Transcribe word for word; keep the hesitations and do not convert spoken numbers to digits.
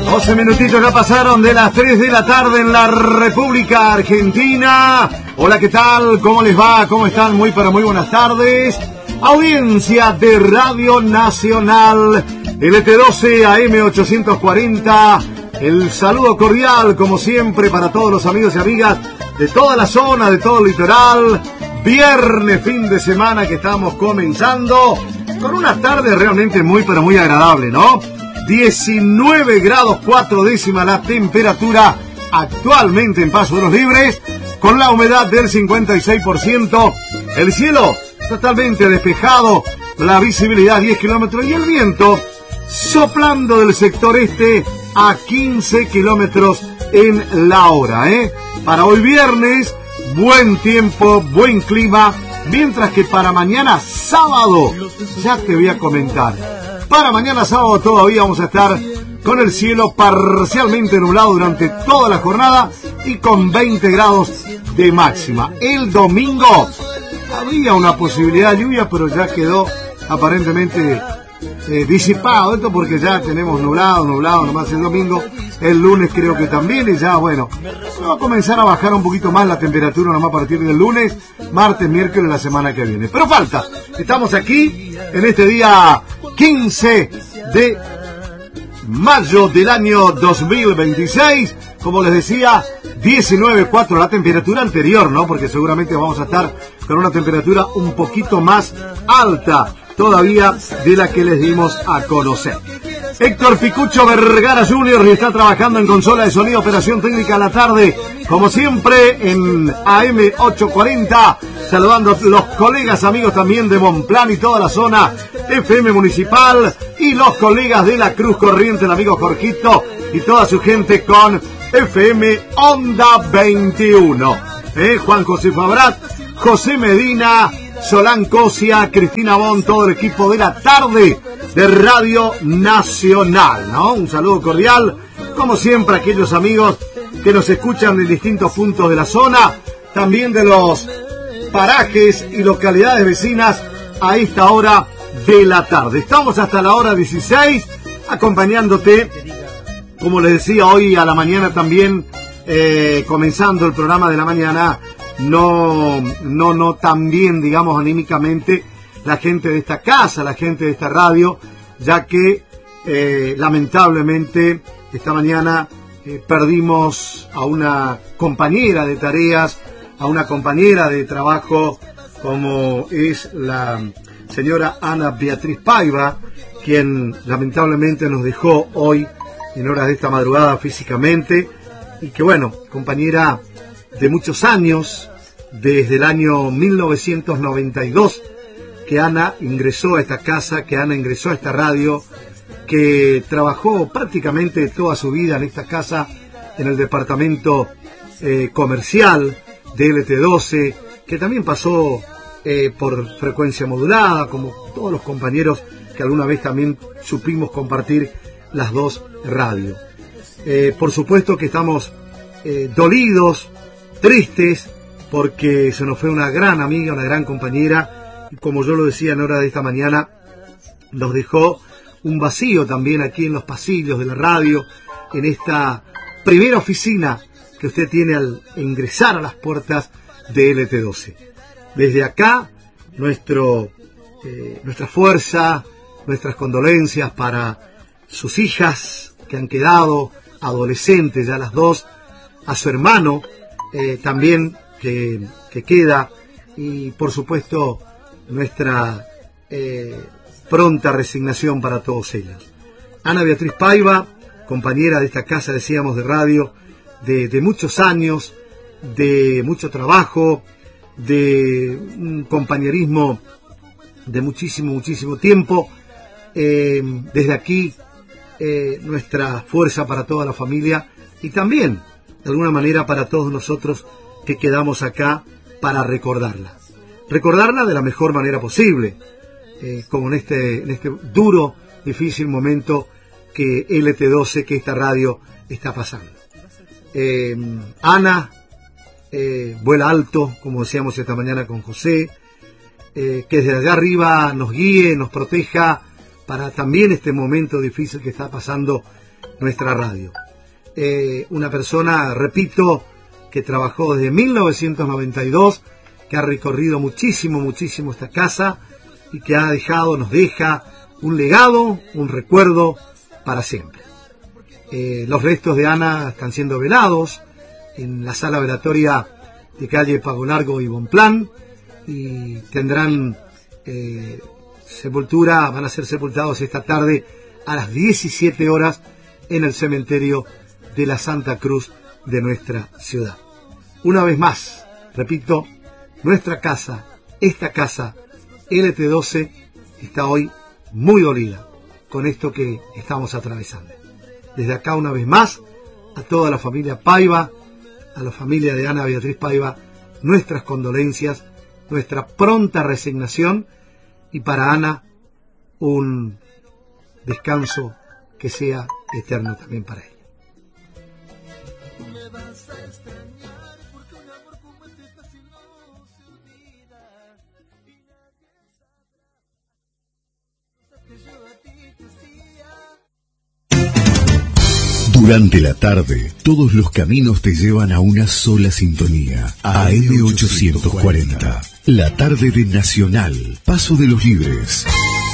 doce minutitos ya pasaron de las tres de la tarde en la República Argentina. Hola, ¿qué tal? ¿Cómo les va? ¿Cómo están? Muy pero muy buenas tardes. Audiencia de Radio Nacional, L T doce A M ochocientos cuarenta. El saludo cordial, como siempre, para todos los amigos y amigas de toda la zona, de todo el litoral. Viernes, fin de semana que estamos comenzando, con una tarde realmente muy pero muy agradable, ¿no? diecinueve grados cuatro décimas la temperatura actualmente en Paso de los Libres, con la humedad del cincuenta y seis por ciento, el cielo totalmente despejado, la visibilidad diez kilómetros y el viento soplando del sector este a quince kilómetros en la hora, ¿eh? Para hoy viernes, buen tiempo, buen clima, mientras que para mañana sábado, ya te voy a comentar, para mañana sábado todavía vamos a estar con el cielo parcialmente nublado durante toda la jornada y con veinte grados de máxima. El domingo había una posibilidad de lluvia, pero ya quedó aparentemente eh, disipado esto, porque ya tenemos nublado, nublado nomás el domingo. El lunes creo que también, y ya bueno, va a comenzar a bajar un poquito más la temperatura nomás a partir del lunes, martes, miércoles, la semana que viene. Pero falta, estamos aquí en este día quince de mayo del año dos mil veintiséis, como les decía, diecinueve punto cuatro la temperatura anterior, ¿no? Porque seguramente vamos a estar con una temperatura un poquito más alta todavía de la que les dimos a conocer. Héctor Picucho Vergara junior está trabajando en consola de sonido, operación técnica a la tarde, como siempre en A M ochocientos cuarenta, saludando a los colegas, amigos también de Monplan y toda la zona, F M Municipal, y los colegas de la Cruz Corriente, el amigo Jorgito y toda su gente con F M Onda veintiuno. Eh, Juan José Fabrat, José Medina, Solán Cosia, Cristina Bon, todo el equipo de la tarde de Radio Nacional, ¿no? Un saludo cordial, como siempre, a aquellos amigos que nos escuchan de distintos puntos de la zona, también de los parajes y localidades vecinas a esta hora de la tarde. Estamos hasta la hora dieciséis, acompañándote, como les decía, hoy a la mañana también, eh, comenzando el programa de la mañana, no, no, no tan bien, digamos, anímicamente, la gente de esta casa, la gente de esta radio, ya que eh, lamentablemente esta mañana eh, perdimos a una compañera de tareas, a una compañera de trabajo, como es la señora Ana Beatriz Paiva, quien lamentablemente nos dejó hoy en horas de esta madrugada físicamente, y que bueno, compañera de muchos años, desde el año mil novecientos noventa y dos, que Ana ingresó a esta casa, que Ana ingresó a esta radio, que trabajó prácticamente toda su vida en esta casa, en el departamento eh, comercial de L T doce, que también pasó eh, por frecuencia modulada, como todos los compañeros que alguna vez también supimos compartir las dos radios. Eh, por supuesto que estamos eh, dolidos, tristes, porque se nos fue una gran amiga, una gran compañera, y como yo lo decía en hora de esta mañana, nos dejó un vacío también aquí en los pasillos de la radio, en esta primera oficina que usted tiene al ingresar a las puertas de L T doce. Desde acá, nuestro, eh, nuestra fuerza, nuestras condolencias para sus hijas que han quedado adolescentes, ya las dos, a su hermano eh, también que, que queda, y por supuesto nuestra eh, pronta resignación para todos ellos. Ana Beatriz Paiva, compañera de esta casa, decíamos, de radio, de, de muchos años, de mucho trabajo, de un compañerismo de muchísimo, muchísimo tiempo. Eh, desde aquí, eh, nuestra fuerza para toda la familia, y también, de alguna manera, para todos nosotros que quedamos acá para recordarla. Recordarla de la mejor manera posible, eh, como en este, en este duro, difícil momento que L T doce, que esta radio está pasando. Eh, Ana eh, vuela alto, como decíamos esta mañana con José, eh, que desde allá arriba nos guíe, nos proteja para también este momento difícil que está pasando nuestra radio. Eh, una persona, repito, que trabajó desde mil novecientos noventa y dos, que ha recorrido muchísimo, muchísimo esta casa y que ha dejado, nos deja un legado, un recuerdo para siempre. Eh, los restos de Ana están siendo velados en la sala velatoria de calle Pago Largo y Bonplan, y tendrán eh, sepultura, van a ser sepultados esta tarde a las diecisiete horas en el cementerio de la Santa Cruz de nuestra ciudad. Una vez más, repito, nuestra casa, esta casa L T doce, está hoy muy dolida con esto que estamos atravesando. Desde acá, una vez más, a toda la familia Paiva, a la familia de Ana Beatriz Paiva, nuestras condolencias, nuestra pronta resignación, y para Ana un descanso que sea eterno también para ella. Durante la tarde, todos los caminos te llevan a una sola sintonía. A M ochocientos cuarenta. La tarde de Nacional. Paso de los Libres.